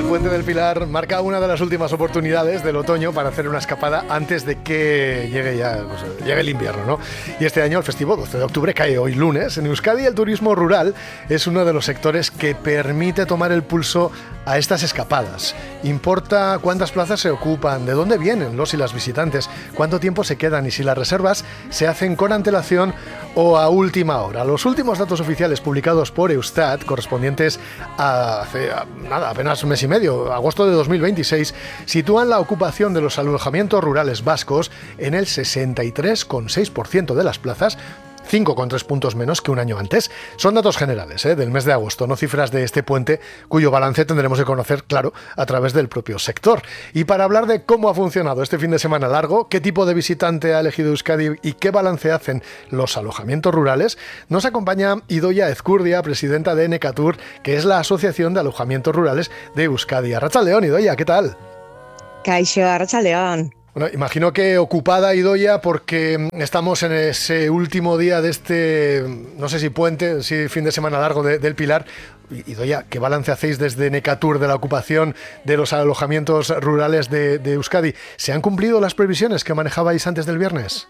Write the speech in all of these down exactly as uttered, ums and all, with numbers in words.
Puente del Pilar marca una de las últimas oportunidades del otoño para hacer una escapada antes de que llegue ya pues, llegue el invierno, ¿no? Y este año el festivo doce de octubre cae hoy lunes. En Euskadi el turismo rural es uno de los sectores que permite tomar el pulso a estas escapadas. Importa cuántas plazas se ocupan, de dónde vienen los y las visitantes, cuánto tiempo se quedan y si las reservas se hacen con antelación o a última hora. Los últimos datos oficiales publicados por Eustat, correspondientes a hace a, nada, apenas un mes y medio, agosto de dos mil veintiséis, sitúan la ocupación de los alojamientos rurales vascos en el sesenta y tres coma seis por ciento de las plazas, cinco coma tres puntos menos que un año antes. Son datos generales ¿eh? del mes de agosto, no cifras de este puente, cuyo balance tendremos que conocer, claro, a través del propio sector. Y para hablar de cómo ha funcionado este fin de semana largo, qué tipo de visitante ha elegido Euskadi y qué balance hacen los alojamientos rurales, nos acompaña Idoia Ezcurdia, presidenta de Necatur, que es la Asociación de Alojamientos Rurales de Euskadi. Arratsaldeon, Idoia, ¿qué tal? Kaixo, arratsaldeon. Bueno, imagino que ocupada, Idoia, porque estamos en ese último día de este, no sé si puente, si fin de semana largo de, del Pilar. Idoia, ¿qué balance hacéis desde Necatur de la ocupación de los alojamientos rurales de, de Euskadi? ¿Se han cumplido las previsiones que manejabais antes del viernes?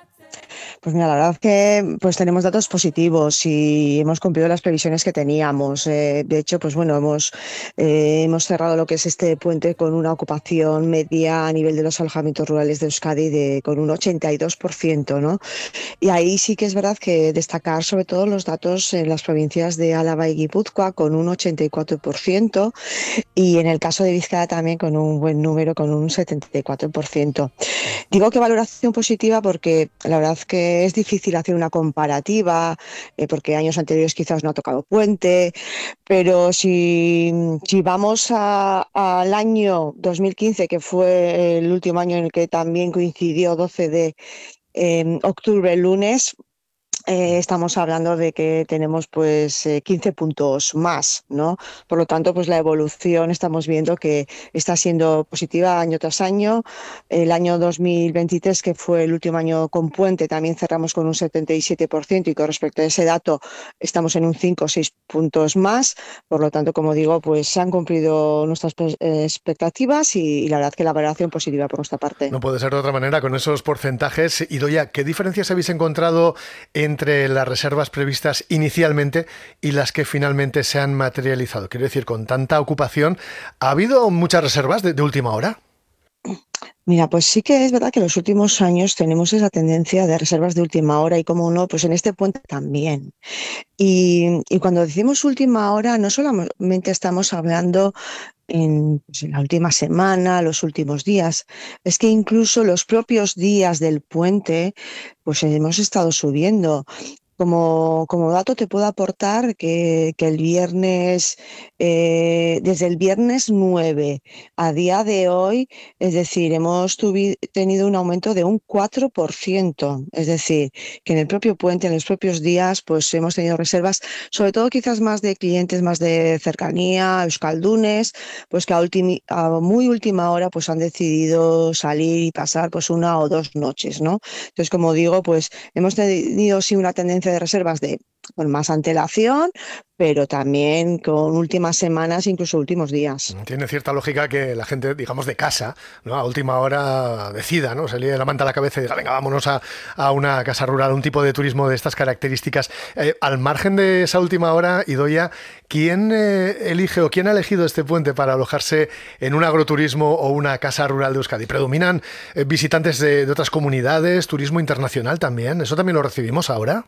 Pues mira, la verdad que pues tenemos datos positivos y hemos cumplido las previsiones que teníamos. Eh, de hecho, pues bueno, hemos, eh, hemos cerrado lo que es este puente con una ocupación media a nivel de los alojamientos rurales de Euskadi de, con un ochenta y dos por ciento, ¿no? Y ahí sí que es verdad que destacar sobre todo los datos en las provincias de Álava y Guipúzcoa con un ochenta y cuatro por ciento y en el caso de Vizcaya también con un buen número, con un setenta y cuatro por ciento. Digo que valoración positiva porque la verdad que es difícil hacer una comparativa, eh, porque años anteriores quizás no ha tocado puente, pero si, si vamos a, al año dos mil quince, que fue el último año en el que también coincidió doce de eh, octubre, el lunes, Eh, estamos hablando de que tenemos pues eh, quince puntos más, ¿no? Por lo tanto, pues la evolución estamos viendo que está siendo positiva año tras año. El año dos mil veintitrés, que fue el último año con puente, también cerramos con un setenta y siete por ciento y con respecto a ese dato estamos en un cinco o seis puntos más. Por lo tanto, como digo, pues se han cumplido nuestras eh, expectativas y, y la verdad que la valoración positiva por nuestra parte. No puede ser de otra manera con esos porcentajes. Idoia, ¿qué diferencias habéis encontrado entre las reservas previstas inicialmente y las que finalmente se han materializado? Quiero decir, con tanta ocupación, ¿ha habido muchas reservas de, de última hora? Mira, pues sí que es verdad que en los últimos años tenemos esa tendencia de reservas de última hora y, como no, pues en este puente también. Y, y cuando decimos última hora, no solamente estamos hablando en, pues en la última semana, los últimos días, es que incluso los propios días del puente, pues hemos estado subiendo. Como, como dato te puedo aportar que, que el viernes, eh, desde el viernes nueve a día de hoy, es decir, hemos tuvi- tenido un aumento de un cuatro por ciento. Es decir, que en el propio puente, en los propios días, pues hemos tenido reservas, sobre todo quizás más de clientes más de cercanía, euskaldunes, pues que a, ultimi- a muy última hora pues han decidido salir y pasar pues una o dos noches, ¿no? Entonces, como digo, pues hemos tenido sí una tendencia de reservas de con más antelación, pero también con últimas semanas, incluso últimos días. Tiene cierta lógica que la gente, digamos, de casa, ¿no? A última hora decida, ¿no? Se le la manta a la cabeza y diga, venga, vámonos a, a una casa rural, un tipo de turismo de estas características. Eh, al margen de esa última hora, Idoia, ¿quién eh, elige o quién ha elegido este puente para alojarse en un agroturismo o una casa rural de Euskadi? ¿Predominan eh, visitantes de, de otras comunidades, turismo internacional también? ¿Eso también lo recibimos ahora?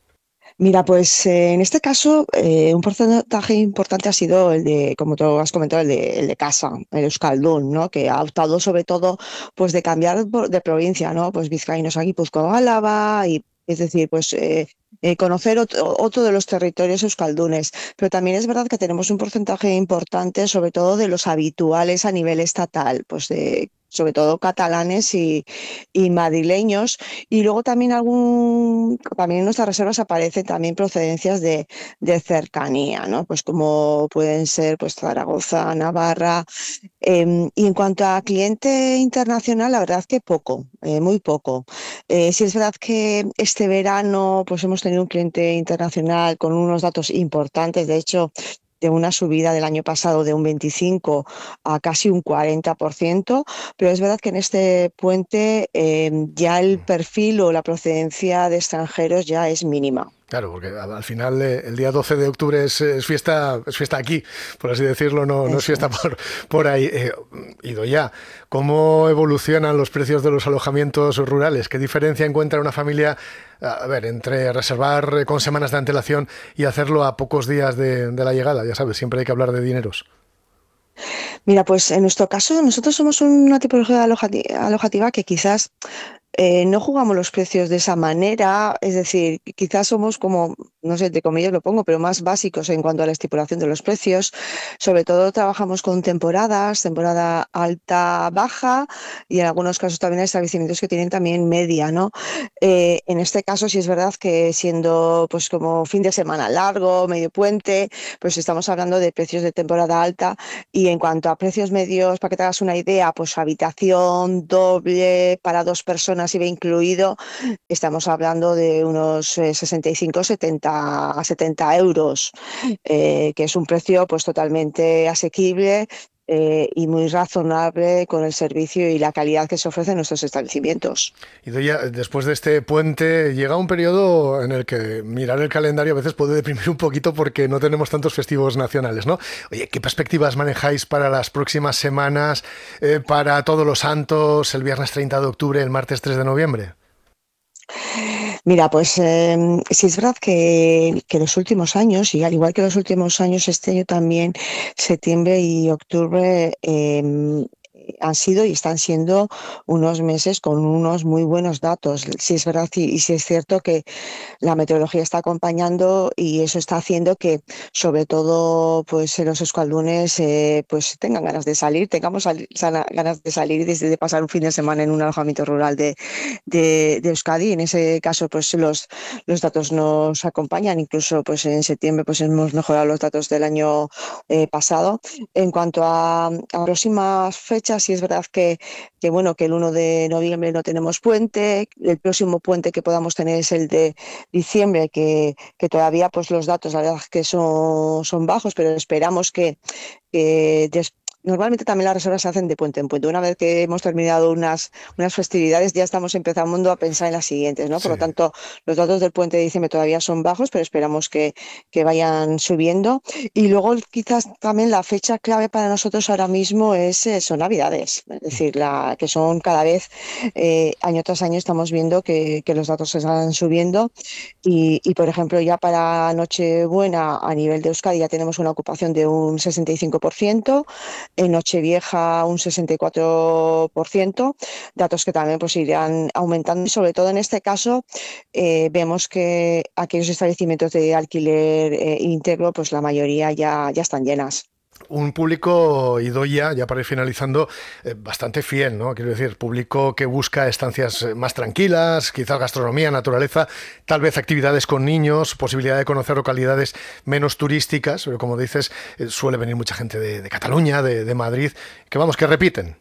Mira, pues eh, en este caso eh, un porcentaje importante ha sido el de, como tú has comentado, el de, el de casa, el euskaldun, ¿no? Que ha optado sobre todo pues de cambiar por- de provincia, ¿no? Pues vizcaínos a Guipúzcoa, Álava, y es decir, pues eh, eh, conocer otro, otro de los territorios euskaldunes. Pero también es verdad que tenemos un porcentaje importante, sobre todo de los habituales a nivel estatal, pues de sobre todo catalanes y, y madrileños. Y luego también algún, también en nuestras reservas aparecen también procedencias de, de cercanía, ¿no? Pues como pueden ser pues Zaragoza, Navarra. Eh, y en cuanto a cliente internacional, la verdad que poco, eh, muy poco. Eh, sí es verdad que este verano pues hemos tenido un cliente internacional con unos datos importantes. De hecho, de una subida del año pasado de un veinticinco a casi un cuarenta por ciento, pero es verdad que en este puente eh, ya el perfil o la procedencia de extranjeros ya es mínima. Claro, porque al final eh, el día doce de octubre es, es fiesta es fiesta aquí, por así decirlo, no, no es Eso fiesta es. por, por ahí. Eh, ido ya, ¿cómo evolucionan los precios de los alojamientos rurales? ¿Qué diferencia encuentra una familia, a ver, entre reservar eh, con semanas de antelación y hacerlo a pocos días de, de la llegada? Ya sabes, siempre hay que hablar de dineros. Mira, pues en nuestro caso, nosotros somos una tipología alojati- alojativa que quizás eh, no jugamos los precios de esa manera, es decir, quizás somos como, no sé, entre comillas lo pongo, pero más básicos en cuanto a la estipulación de los precios. Sobre todo trabajamos con temporadas, temporada alta, baja y en algunos casos también hay establecimientos que tienen también media, ¿no? Eh, en este caso sí es verdad que siendo pues como fin de semana largo, medio puente, pues estamos hablando de precios de temporada alta y en cuanto a precios medios, para que te hagas una idea, pues habitación doble para dos personas I V A incluido, estamos hablando de unos eh, sesenta y cinco, setenta, a setenta euros, eh, que es un precio pues totalmente asequible eh, y muy razonable con el servicio y la calidad que se ofrece en nuestros establecimientos. Y de ya, después de este puente llega un periodo en el que mirar el calendario a veces puede deprimir un poquito porque no tenemos tantos festivos nacionales, ¿no? Oye, ¿qué perspectivas manejáis para las próximas semanas, eh, para Todos los Santos, el viernes treinta de octubre, el martes tres de noviembre? Mira, pues eh, sí es verdad que, que los últimos años, y al igual que los últimos años, este año también, septiembre y octubre, eh, han sido y están siendo unos meses con unos muy buenos datos. Sí es verdad y, y sí es cierto que la meteorología está acompañando y eso está haciendo que, sobre todo, pues en los escualdunes, eh, pues tengan ganas de salir, tengamos sal- sana- ganas de salir y de, de pasar un fin de semana en un alojamiento rural de, de, de Euskadi. En ese caso, pues los, los datos nos acompañan. Incluso, pues en septiembre, pues hemos mejorado los datos del año eh, pasado. En cuanto a, a próximas fechas, sí es verdad que, que bueno, que el uno de noviembre no tenemos puente. El próximo puente que podamos tener es el de diciembre, que, que todavía pues los datos, la verdad es que son, son bajos, pero esperamos que, que des- normalmente también las reservas se hacen de puente en puente. Una vez que hemos terminado unas, unas festividades, ya estamos empezando a pensar en las siguientes, ¿no? Por Sí. lo tanto, los datos del puente de diciembre todavía son bajos, pero esperamos que, que vayan subiendo. Y luego quizás también la fecha clave para nosotros ahora mismo es, eh, son Navidades, es decir, la, que son cada vez, eh, año tras año estamos viendo que, que los datos se están subiendo y, y, por ejemplo, ya para Nochebuena a nivel de Euskadi ya tenemos una ocupación de un sesenta y cinco por ciento, en Nochevieja un sesenta y cuatro por ciento, datos que también pues irán aumentando y sobre todo en este caso eh, vemos que aquellos establecimientos de alquiler eh, íntegro pues la mayoría ya, ya están llenas. Un público, Idoia, ya para ir finalizando, eh, bastante fiel, ¿no? Quiero decir, público que busca estancias eh, más tranquilas, quizás gastronomía, naturaleza, tal vez actividades con niños, posibilidad de conocer localidades menos turísticas, pero como dices, eh, suele venir mucha gente de, de Cataluña, de, de Madrid, que vamos, que repiten.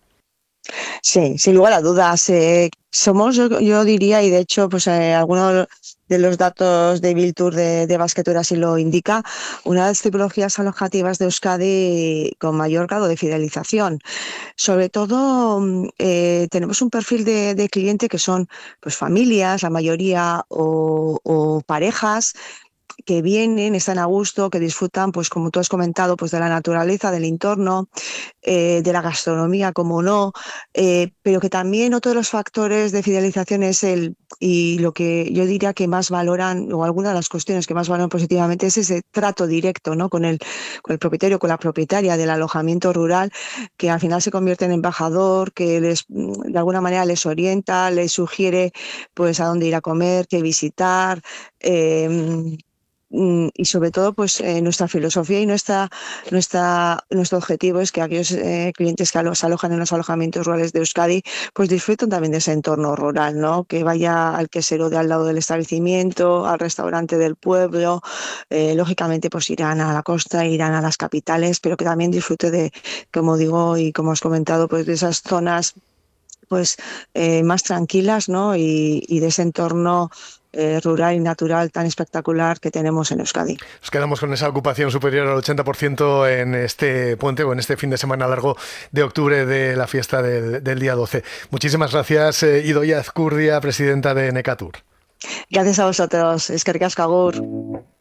Sí, sin lugar a dudas. Eh, somos, yo, yo diría, y de hecho, pues eh, algunos de los datos de Biltur de, de Basquetour así lo indica, una de las tipologías alojativas de Euskadi con mayor grado de fidelización. Sobre todo, mm, eh, tenemos un perfil de, de cliente que son pues familias, la mayoría, o, o parejas que vienen, están a gusto, que disfrutan, pues como tú has comentado, pues de la naturaleza, del entorno, eh, de la gastronomía, como no, eh, pero que también otro de los factores de fidelización es el, y lo que yo diría que más valoran, o alguna de las cuestiones que más valoran positivamente es ese trato directo, ¿no? Con el, con el propietario, con la propietaria del alojamiento rural, que al final se convierte en embajador, que les, de alguna manera les orienta, les sugiere pues a dónde ir a comer, qué visitar. Eh, Mm, y sobre todo pues eh, nuestra filosofía y nuestra, nuestra, nuestro objetivo es que aquellos eh, clientes que se alojan en los alojamientos rurales de Euskadi pues disfruten también de ese entorno rural, ¿no? Que vaya al quesero de al lado del establecimiento, al restaurante del pueblo, eh, lógicamente pues irán a la costa, irán a las capitales, pero que también disfrute de, como digo y como has comentado, pues de esas zonas pues eh, más tranquilas, ¿no? Y, y de ese entorno eh, rural y natural tan espectacular que tenemos en Euskadi. Nos quedamos con esa ocupación superior al ochenta por ciento en este puente o en este fin de semana largo de octubre de la fiesta del, del día doce. Muchísimas gracias, eh, Idoia Azcurdia, presidenta de Necatur. Gracias a vosotros. Eskerrik asko, agur.